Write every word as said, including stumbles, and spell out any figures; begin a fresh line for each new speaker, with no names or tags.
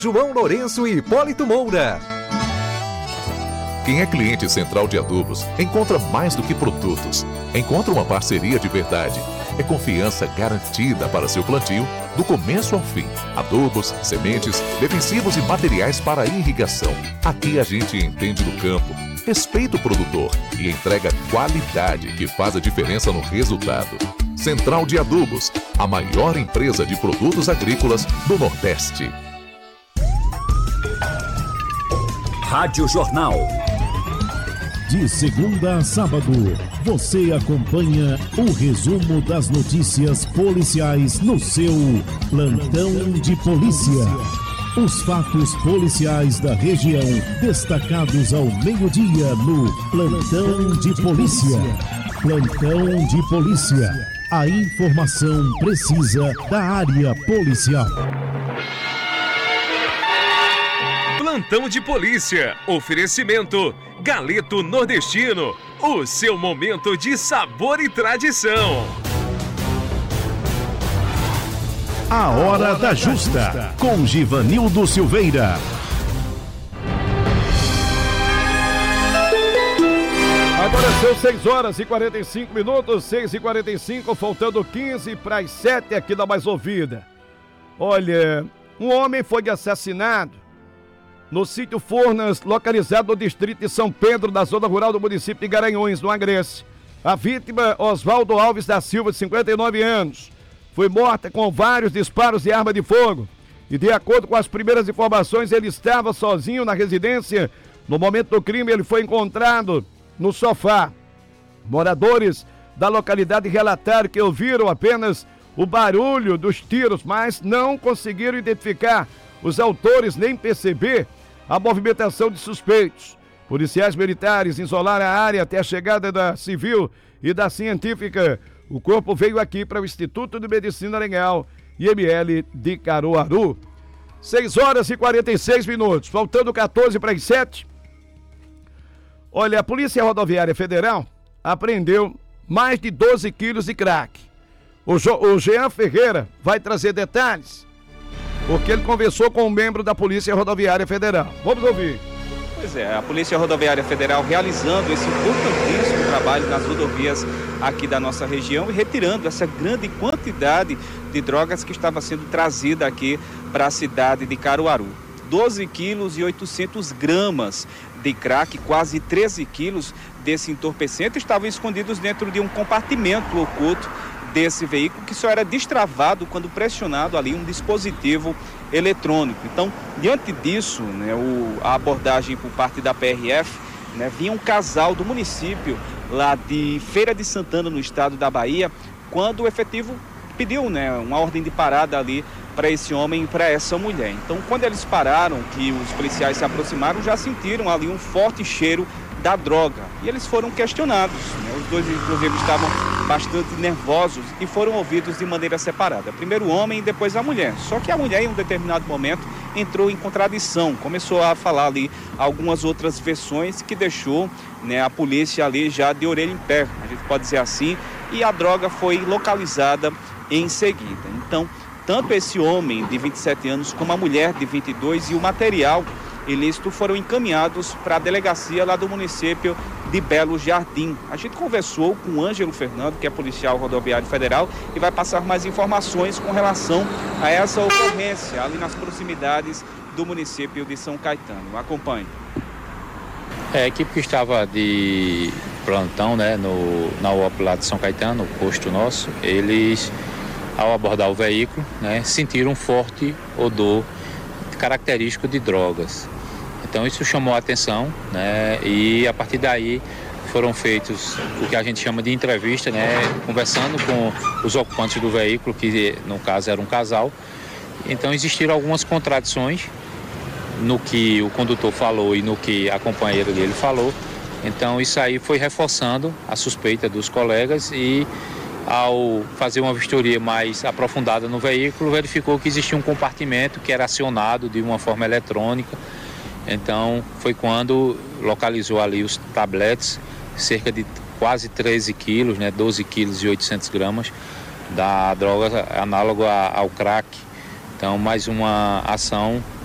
João Lourenço e Hipólito Moura.
Quem é cliente Central de Adubos encontra mais do que produtos. Encontra uma parceria de verdade. É confiança garantida para seu plantio, do começo ao fim. Adubos, sementes, defensivos e materiais para irrigação. Aqui a gente entende do campo, respeita o produtor e entrega qualidade que faz a diferença no resultado. Central de Adubos, a maior empresa de produtos agrícolas do Nordeste.
Rádio Jornal.
De segunda a sábado, você acompanha o resumo das notícias policiais no seu Plantão de Polícia. Os fatos policiais da região, destacados ao meio-dia no Plantão de Polícia. Plantão de Polícia. A informação precisa da área policial.
Plantão de Polícia. Oferecimento Galeto Nordestino. O seu momento de sabor e tradição.
A Hora da Justa, com Givanildo Silveira.
Agora são seis horas e quarenta e cinco minutos, seis e quarenta e cinco, faltando quinze para as sete aqui da Mais Ouvida. Olha, um homem foi assassinado no sítio Furnas, localizado no distrito de São Pedro, da zona rural do município de Garanhuns, no Agreste. A vítima, Oswaldo Alves da Silva, de cinquenta e nove anos, foi morta com vários disparos de arma de fogo. E de acordo com as primeiras informações, ele estava sozinho na residência. No momento do crime, ele foi encontrado no sofá. Moradores da localidade relataram que ouviram apenas o barulho dos tiros, mas não conseguiram identificar os autores nem perceber a movimentação de suspeitos. Policiais militares isolaram a área até a chegada da Civil e da Científica. O corpo veio aqui para o Instituto de Medicina Legal, I M L de Caruaru. seis horas e quarenta e seis minutos, faltando quatorze para as sete. Olha, a Polícia Rodoviária Federal apreendeu mais de doze quilos de crack. O, jo- o Jean Ferreira vai trazer detalhes, porque ele conversou com um membro da Polícia Rodoviária Federal. Vamos ouvir.
Pois é, a Polícia Rodoviária Federal realizando esse importantíssimo trabalho nas rodovias aqui da nossa região e retirando essa grande quantidade de drogas que estava sendo trazida aqui para a cidade de Caruaru. doze quilos e oitocentos gramas de crack, quase treze quilos desse entorpecente estavam escondidos dentro de um compartimento oculto desse veículo, que só era destravado quando pressionado ali um dispositivo eletrônico. Então, diante disso, né, o, a abordagem por parte da P R F, né, vinha um casal do município lá de Feira de Santana, no estado da Bahia, quando o efetivo pediu, né, uma ordem de parada ali para esse homem e para essa mulher. Então, quando eles pararam, que os policiais se aproximaram, já sentiram ali um forte cheiro da droga. E eles foram questionados, né? Os dois, inclusive, estavam bastante nervosos e foram ouvidos de maneira separada. Primeiro o homem e depois a mulher. Só que a mulher, em um determinado momento, entrou em contradição. Começou a falar ali algumas outras versões que deixou, né, a polícia ali já de orelha em pé, a gente pode dizer assim, e a droga foi localizada em seguida. Então, tanto esse homem de vinte e sete anos como a mulher de vinte e dois e o material ilícito foram encaminhados para a delegacia lá do município de Belo Jardim. A gente conversou com o Ângelo Fernando, que é policial rodoviário federal, e vai passar mais informações com relação a essa ocorrência ali nas proximidades do município de São Caetano. Acompanhe.
É, a equipe que estava de plantão, né, no, na U O P lá de São Caetano, o posto nosso, eles, ao abordar o veículo, né, sentiram um forte odor característico de drogas. Então isso chamou a atenção, né, e a partir daí foram feitos o que a gente chama de entrevista, né, conversando com os ocupantes do veículo, que no caso era um casal. Então existiram algumas contradições no que o condutor falou e no que a companheira dele falou. Então isso aí foi reforçando a suspeita dos colegas e, ao fazer uma vistoria mais aprofundada no veículo, verificou que existia um compartimento que era acionado de uma forma eletrônica. Então foi quando localizou ali os tabletes, cerca de quase treze quilos, né, doze quilos e oitocentos gramas da droga análoga ao crack. Então mais uma ação